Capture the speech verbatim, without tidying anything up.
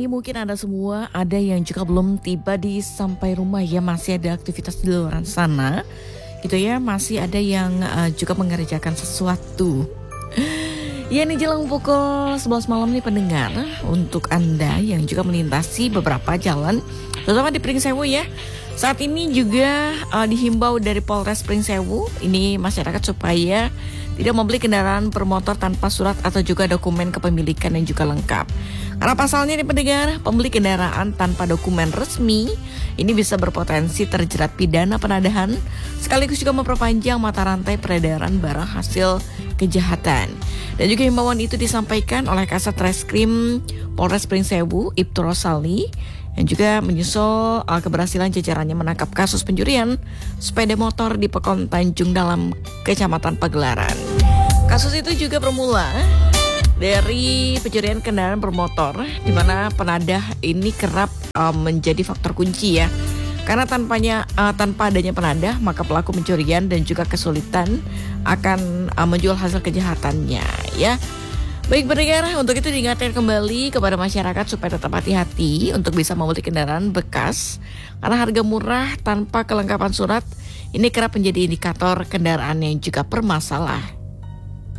ini mungkin Anda semua ada yang juga belum tiba di sampai rumah ya, masih ada aktivitas di luar sana gitu ya, masih ada yang uh, juga mengerjakan sesuatu. Ya, ini jelang pukul sebelas malam nih pendengar, untuk Anda yang juga melintasi beberapa jalan terutama di Pringsewu ya. Saat ini juga uh, dihimbau dari Polres Pringsewu ini masyarakat supaya tidak membeli kendaraan bermotor tanpa surat atau juga dokumen kepemilikan yang juga lengkap. Karena pasalnya nih pendengar, pembeli kendaraan tanpa dokumen resmi ini bisa berpotensi terjerat pidana penadahan sekaligus juga memperpanjang mata rantai peredaran barang hasil kejahatan. Dan juga himbauan itu disampaikan oleh Kasat Reskrim Polres Pringsewu, Ibtu Rosali, yang juga menyusul uh, keberhasilan jajarannya menangkap kasus pencurian sepeda motor di Pekon Tanjung dalam Kecamatan Pagelaran. Kasus itu juga bermula dari pencurian kendaraan bermotor, di mana penadah ini kerap uh, menjadi faktor kunci ya. Karena tanpanya uh, tanpa adanya penadah, maka pelaku pencurian dan juga kesulitan akan uh, menjual hasil kejahatannya ya. Baik pendengar, untuk itu diingatkan kembali kepada masyarakat supaya tetap hati-hati untuk bisa membeli kendaraan bekas. Karena harga murah tanpa kelengkapan surat ini kerap menjadi indikator kendaraan yang juga bermasalah.